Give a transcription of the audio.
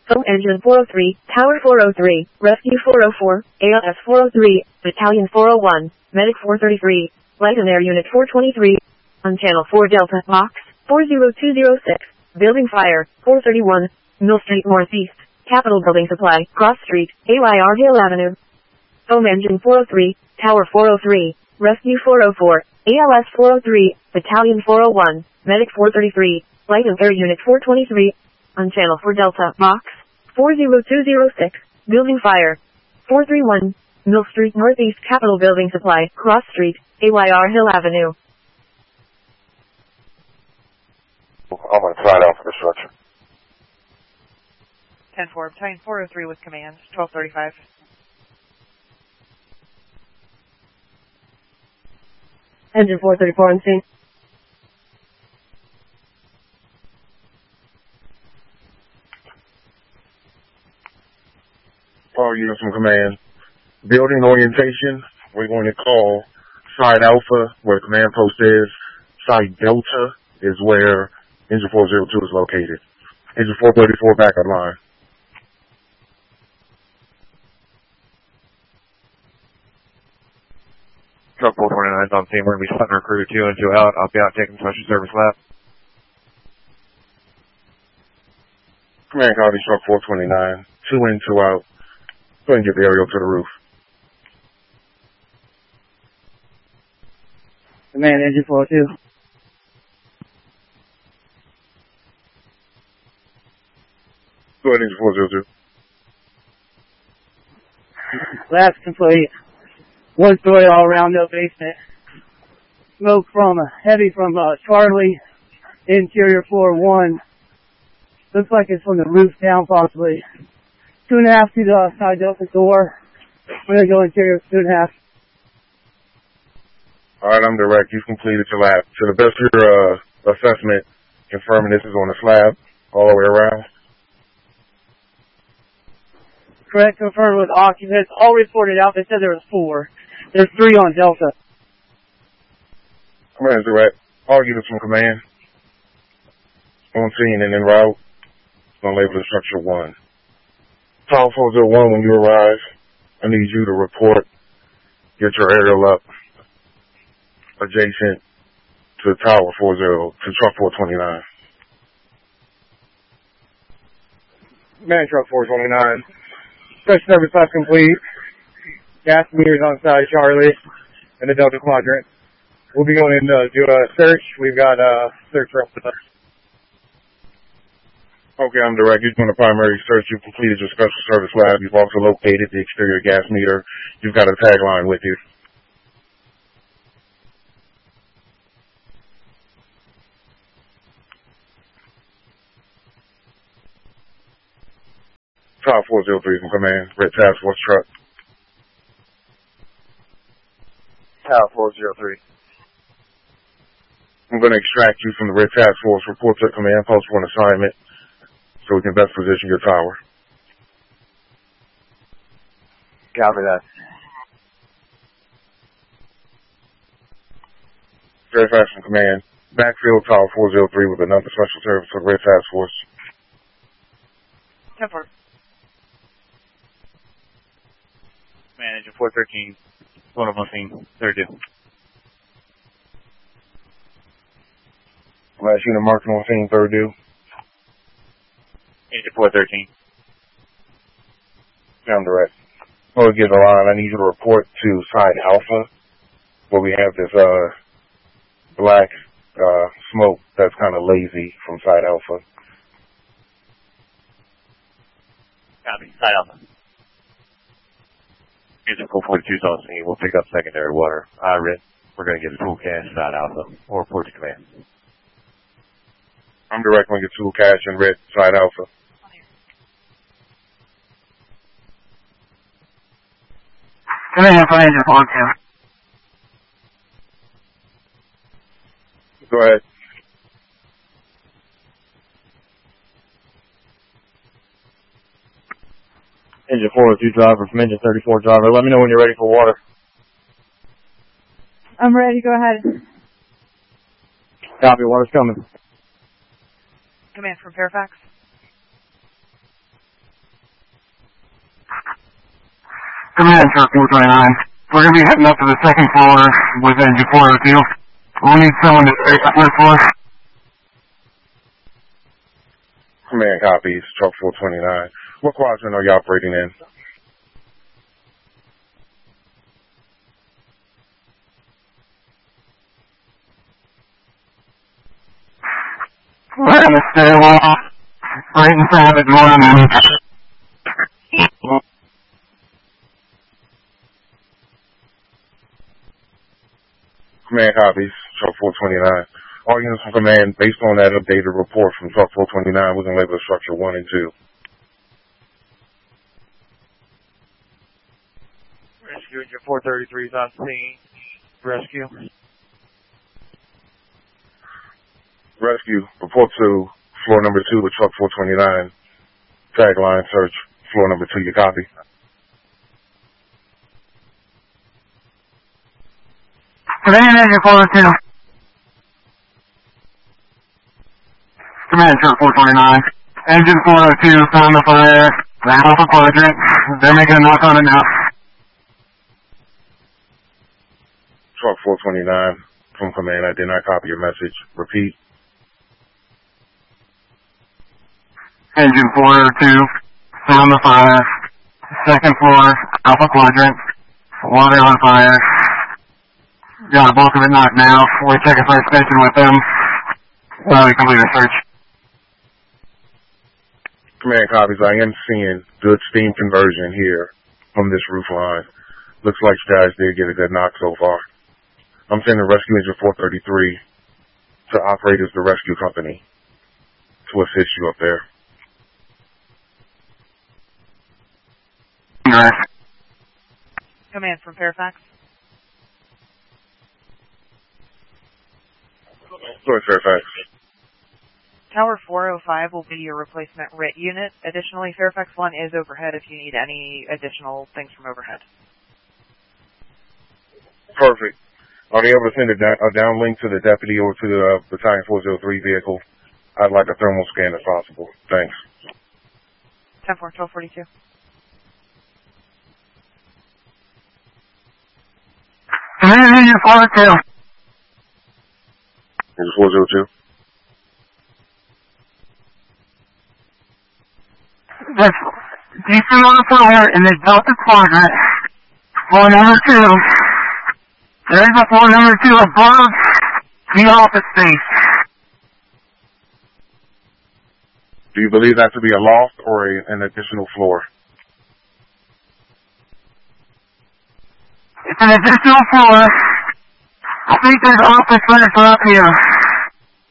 Foam Engine 403, Tower 403, Rescue 404, ALS 403, Battalion 401, Medic 433, Light and Air Unit 423, on Channel 4 Delta, Box 40206, Building Fire, 431, Mill Street Northeast, Capitol Building Supply, Cross Street, AYR Hill Avenue. Foam Engine 403, Tower 403, Rescue 404, ALS 403, Battalion 401, Medic 433, Light and Air Unit 423, on Channel 4 Delta, Box 40206, Building Fire, 431, Mill Street Northeast, Capitol Building Supply, Cross Street, AYR Hill Avenue. I'm going to try it out for the structure. 10-4, Battalion 403 with command, 1235. Engine 434 on scene. All units from command. Building orientation, we're going to call Side Alpha, where the command post is. Side Delta is where Engine 402 is located. Engine 434 back online. Truck 429 is on scene. We're going to be splitting our crew 2 and 2 out. I'll be out taking special service lap. Command copy, truck 429. 2 in, 2 out. Go ahead and get the aerial to the roof. Command Engine 402. Go ahead, Engine 402. Lab's complete. 1 story all around, no basement. Smoke from heavy from Charlie, interior floor 1. Looks like it's from the roof down possibly. 2.5 to the side open door. We're gonna go interior 2.5. Alright, I'm direct. You've completed your lap. To the best of your assessment, confirming this is on the slab all the way around. Correct, confirmed with occupants. All reported out. They said there was 4. There's 3 on Delta. Command direct. All units from command. On scene and en route. Gonna label the structure 1. Tower 401, when you arrive, I need you to report. Get your aerial up adjacent to Tower 40, to truck 429. Man, truck 429. Special service left complete. Gas meters on side Charlie and the Delta Quadrant. We'll be going in to do a search. We've got a search rep with us. Okay, I'm direct. You're doing a primary search. You've completed your special service lab. You've also located the exterior gas meter. You've got a tagline with you. Tower 403 from command. Red Task Force truck. Tower 403. I'm going to extract you from the Red Task Force. Report to command post for an assignment so we can best position your tower. Copy that. Very fast from command. Backfield Tower 403 with another special service for the Red Task Force. 10-4. Man, Engine 413. One of them scene. 32. Last unit marking on scene, 32. Engine 413. I'm direct. Well, get the line. I need you to report to Side Alpha, where we have this black smoke that's kind of lazy from Side Alpha. Copy. Side Alpha. Engine 442 is on scene. We'll pick up secondary water. Red. We're going to get a tool cache Side Alpha or report to command. I'm direct on your tool cache and Red Side Alpha. Command for Engine 402. Go ahead. Engine 402 driver from Engine 34 driver. Let me know when you're ready for water. I'm ready. Go ahead. Copy. Water's coming. Command from Fairfax. Command, Truck 429. We're going to be heading up to the second floor with engine 402. We'll need someone to take the first floor. Command copies, Truck 429. What quadrant are you operating in? We're in the stairwell, right in front of the door. Command copies, Truck 429. All units from command, based on that updated report from Truck 429, we're going to label structure 1 and 2. Rescue engine 433 is on scene. Rescue. Rescue, report to floor number 2 with Truck 429. Tagline search, floor number 2, you copy? Command engine 402. Command Truck 429. Engine 402 found the fire. The Alpha Quadrant. They're making a knock on it now. Truck 429 from command, I did not copy your message. Repeat. Engine 402 found the fire. Second floor, Alpha Quadrant. Water on fire. Got a bulk of it knocked now. We're checking for extension with them. We complete a search. Command copies, I am seeing good steam conversion here from this roof line. Looks like you guys did get a good knock so far. I'm sending rescue engine 433 to operate as the rescue company to assist you up there. Right. Command from Fairfax. Sorry, Fairfax. Tower 405 will be your replacement RIT unit. Additionally, Fairfax 1 is overhead if you need any additional things from overhead. Perfect. Are they able to send a downlink to the deputy or to the Battalion 403 vehicle? I'd like a thermal scan if possible. Thanks. 10-4, 1242. Command engine 402. Is it 402? That's decent on fire in the Delta Quadrant. Floor number 2. There's a floor number 2 above the office space. Do you believe that to be a loft or an additional floor? It's an additional floor. I think there's office furniture up here.